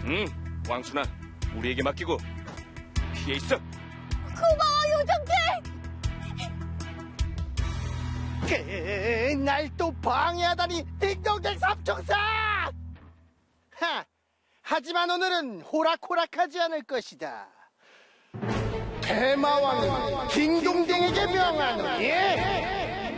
왕순아, 우리에게 맡기고 피해 있어. 고마워, 요정들. 날 또 방해하다니 딩동댕 삼총사! 하지만 오늘은 호락호락하지 않을 것이다. 대마왕은 딩동댕에게 명하노니